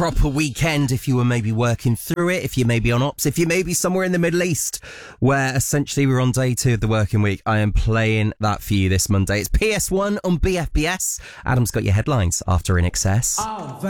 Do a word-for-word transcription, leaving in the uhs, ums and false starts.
proper weekend if you were maybe working through it, if you may be on ops, if you may be somewhere in the Middle East where essentially we're on day two of the working week. I am playing that for you this Monday. It's P S one on B F B S. Adam's got your headlines after In Excess. Oh,